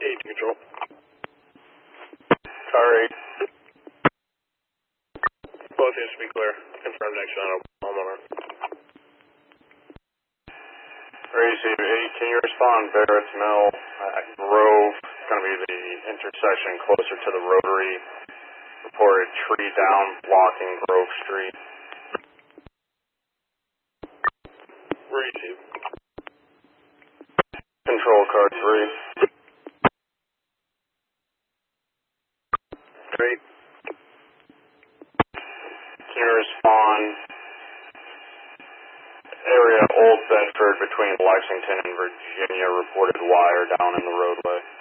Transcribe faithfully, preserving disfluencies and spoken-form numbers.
eight control. Car eight. Both units to be clear. Confirmed next on homeowner. Receive eight, can you respond? Barrett's Mill, uh, Grove, it's going to be the intersection closer to the rotary. Reported tree down blocking Grove Street. Receive. Control car three. Great. Can you respond? Area Old Bedford between Lexington and Virginia reported wire down in the roadway.